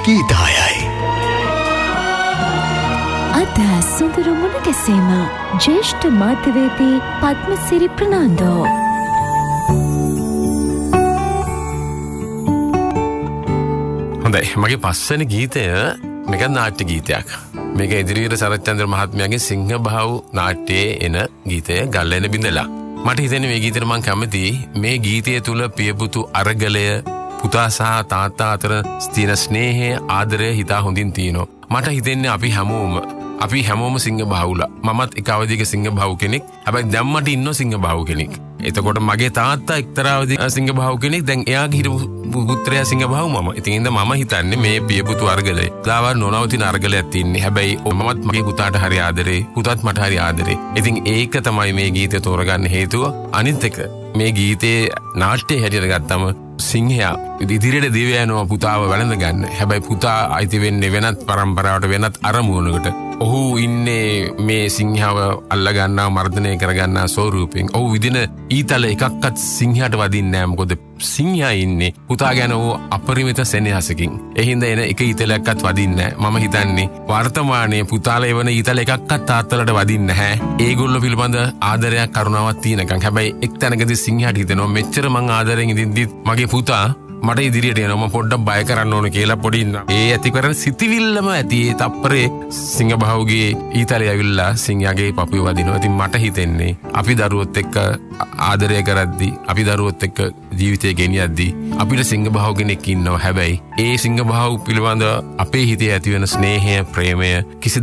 ගීතායයි. අද සුඳුරු මුණ ගැසීම ජ්‍යෙෂ්ඨ මාධ්‍යවේදී පද්මසිරි ප්‍රනාන්දෝ. හොඳයි, මගේ පස්වෙනි ගීතය මේක නාට්‍ය ගීතයක්. මේක ඉදිරියට සරච්චන්ද්‍ර මහත්මයාගේ සිංහබාහු නාට්‍යයේ එන ගීතය ගල්ලෙන බිඳලා. මට හිතෙන්නේ මේ ගීතෙට මම කැමතියි. මේ ගීතය තුල පියපුතු අරගලය, පුතා සහ තාත්තා අතර තියෙන ස්නේහය, ආදරය හිතා හොඳින් තියෙනවා. මට හිතෙන්නේ අපි හැමෝම සිංහබාහුලා. මමත් එක අවධියක සිංහබාහු කෙනෙක්. හැබැයි දැන් මට ඉන්නෝ සිංහබාහු කෙනෙක්. එතකොට මගේ තාත්තා එක්තරා අවධියක සිංහබාහු කෙනෙක්. දැන් එයාගේ හිටපු පුත්‍රයා සිංහබාහු මම. ඉතින් ඉතින් මම හිතන්නේ මේ පියපුතු අරගලය දාවල් නොනවතින අරගලයක් තින්නේ. හැබැයි මමත් මගේ පුතාට හරි ආදරේ, පුතාත් මට හරි ආදරේ. ඉතින් ඒක තමයි මේ ගීතය තෝරගන්න හේතුව. අනිත් එක මේ ගීතේ නාට්‍යය හැටියට ගත්තම සිංහයා ඉදිරියට දිව යනවා පුතාව වැළඳ ගන්න. හැබැයි පුතා අයිති වෙන්නේ වෙනත් පරම්පරාවට, වෙනත් අරමුණකට. ඔහු ඉන්නේ මේ සිංහව අල්ලගන්නා, මර්ධනය කරගන්නා ස්වරූපයෙන්. ඔහු විදින ඊතල එකක්වත් සිංහයට වදින්නේ නැහැ. මොකද සිංහයා ඉන්නේ පුතා ගැන වූ අපරිමිත සෙනෙහසකින්. ඒ හින්දා එන එක ඊතලයක්වත් වදින්නේ නැහැ. මම හිතන්නේ වර්තමානයේ පුතාලා එවන ඊතල එකක්වත් තාත්තලට වදින්නේ නැහැ. ඒගොල්ලෝ පිළිබඳ ආදරයක්, කරුණාවක් තියෙනකන්. හැබැයි එක් තැනකදී සිංහයාට හිතෙනවා මෙච්චර මං ආදරෙන් ඉඳිද්දි මගේ පුතා මට ඉදිරියට යනවා, මම පොඩ්ඩක් බය කරන්න ඕන කියලා පොඩි ඒ ඇති කරන සිතිවිල්ලම ඇති. ඒ තප්පරේ සිංහබාහුගේ ඊතලය ඇවිල්ලා සිංහයාගේ පපුවේ වදිනවා. ඉතින් මට හිතෙන්නේ අපි දරුවොත් එක්ක ආදරය කරද්දී, අපි දරුවොත් එක්ක ජීවිතය ගෙනියද්දී අපිට සිංහබාහු කෙනෙක් ඉන්නවා. හැබැයි ඒ සිංහබාහු පිළිබඳ අපේ හිතේ ඇති වෙන ස්නේහය, ප්‍රේමය කිසි